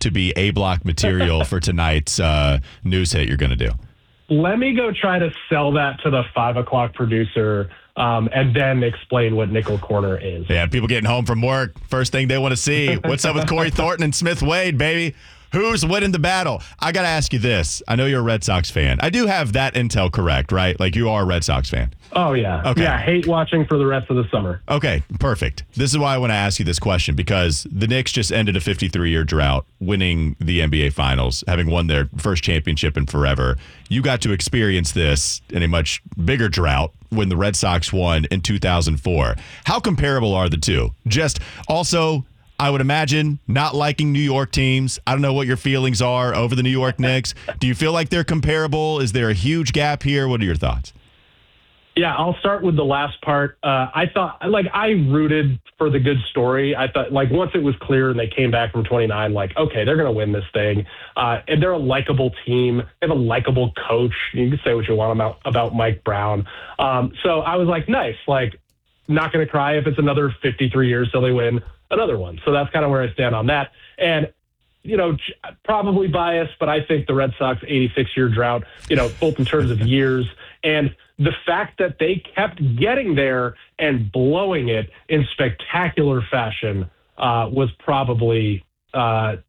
to be A-block material for tonight's news hit you're going to do. Let me go try to sell that to the 5 o'clock producer and then explain what nickel corner is. Yeah, people getting home from work, first thing they want to see. What's up with Corey Thornton and Smith Wade, baby? Who's winning the battle? I got to ask you this. I know you're a Red Sox fan. I do have that intel correct, right? Like you are a Red Sox fan. Oh, yeah. Okay. Yeah, hate watching for the rest of the summer. Okay, perfect. This is why I want to ask you this question, because the Knicks just ended a 53-year drought, winning the NBA Finals, having won their first championship in forever. You got to experience this in a much bigger drought when the Red Sox won in 2004. How comparable are the two? Just also, I would imagine not liking New York teams. I don't know what your feelings are over the New York Knicks. Do you feel like they're comparable? Is there a huge gap here? What are your thoughts? Yeah, I'll start with the last part. I thought, I rooted for the good story. I thought, once it was clear and they came back from 29, okay, they're going to win this thing. And they're a likable team. They have a likable coach. You can say what you want about Mike Brown. So I was like, nice. Not going to cry if it's another 53 years till they win another one. So that's kind of where I stand on that. And, probably biased, but I think the Red Sox 86-year drought, both in terms of years and the fact that they kept getting there and blowing it in spectacular fashion was probably, tougher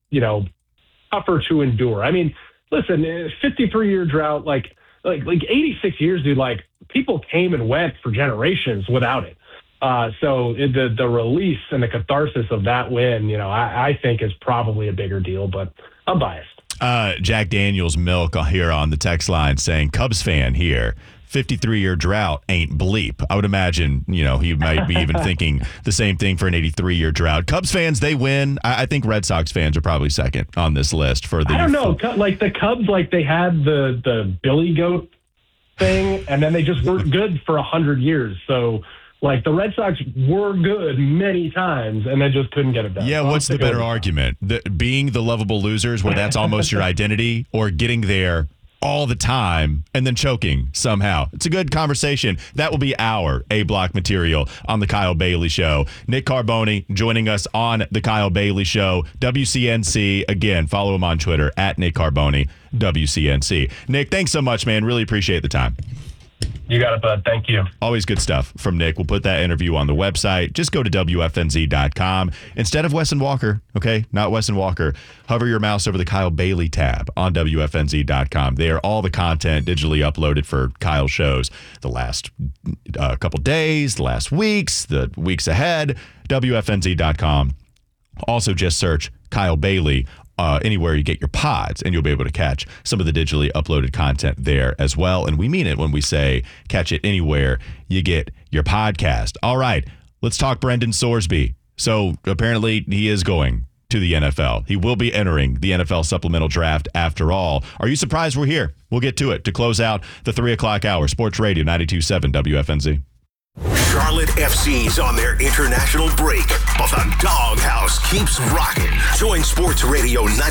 to endure. I mean, listen, 53-year drought, like 86 years, dude, people came and went for generations without it. So the release and the catharsis of that win, I think is probably a bigger deal, but I'm biased. Jack Daniels Milk here on the text line saying, Cubs fan here. 53-year drought ain't bleep. I would imagine, he might be even thinking the same thing for an 83-year drought. Cubs fans, they win. I think Red Sox fans are probably second on this list for the. I don't know. The Cubs, they had the Billy Goat thing, and then they just weren't good for 100 years. So, the Red Sox were good many times, and they just couldn't get it done. Yeah, what's the better argument? Being the lovable losers, where that's almost your identity, or getting there all the time and then choking somehow? It's a good conversation. That will be our A-block material on the Kyle Bailey Show. Nick Carboni joining us on the Kyle Bailey Show. WCNC. Again, follow him on Twitter at Nick Carboni, WCNC. Nick, thanks so much, man. Really appreciate the time. You got it, bud. Thank you. Always good stuff from Nick. We'll put that interview on the website. Just go to WFNZ.com. Instead of Wes and Walker, okay, not Wes and Walker, hover your mouse over the Kyle Bailey tab on WFNZ.com. There, all the content digitally uploaded for Kyle shows the last couple days, the last weeks, the weeks ahead, WFNZ.com. Also, just search Kyle Bailey anywhere you get your pods, and you'll be able to catch some of the digitally uploaded content there as well. And we mean it when we say catch it anywhere you get your podcast. All right, let's talk Brendan Sorsby. So apparently he is going to the NFL. He will be entering the NFL supplemental draft after all. Are you surprised we're here? We'll get to it to close out the 3 o'clock hour. Sports Radio 92.7 WFNZ. Charlotte FC's on their international break, but the Doghouse keeps rocking. Join Sports Radio